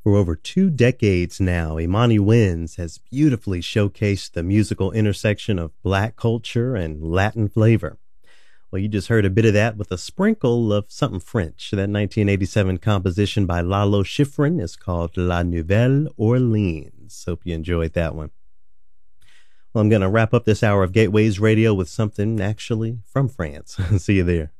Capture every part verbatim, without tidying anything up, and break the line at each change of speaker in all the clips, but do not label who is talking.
For over two decades now, Imani Winds has beautifully showcased the musical intersection of Black culture and Latin flavor. Well, you just heard a bit of that with a sprinkle of something French. That nineteen eighty-seven composition by Lalo Schifrin is called La Nouvelle Orleans. Hope you enjoyed that one. Well, I'm going to wrap up this hour of Gateways Radio with something actually from France. See you there.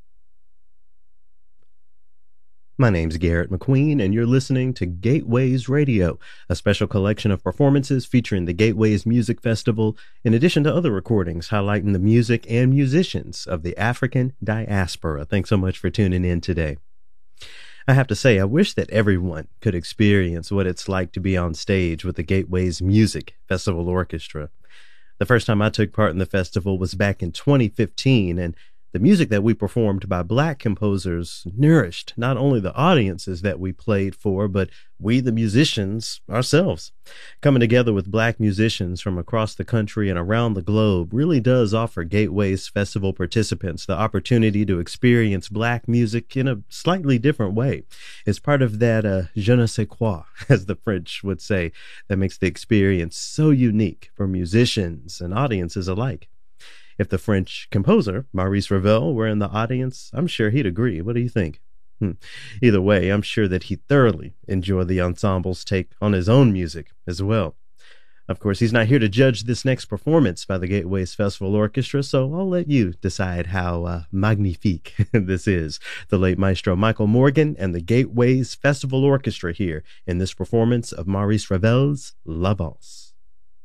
My name's Garrett McQueen, and you're listening to Gateways Radio, a special collection of performances featuring the Gateways Music Festival, in addition to other recordings highlighting the music and musicians of the African diaspora. Thanks so much for tuning in today. I have to say, I wish that everyone could experience what it's like to be on stage with the Gateways Music Festival Orchestra. The first time I took part in the festival was back in twenty fifteen, and the music that we performed by Black composers nourished not only the audiences that we played for, but we, the musicians, ourselves. Coming together with Black musicians from across the country and around the globe really does offer Gateways Festival participants the opportunity to experience Black music in a slightly different way. It's part of that uh, je ne sais quoi, as the French would say, that makes the experience so unique for musicians and audiences alike. If the French composer, Maurice Ravel, were in the audience, I'm sure he'd agree. What do you think? Hmm. Either way, I'm sure that he thoroughly enjoyed the ensemble's take on his own music as well. Of course, he's not here to judge this next performance by the Gateways Festival Orchestra, so I'll let you decide how uh, magnifique this is. The late maestro Michael Morgan and the Gateways Festival Orchestra here in this performance of Maurice Ravel's La Valse.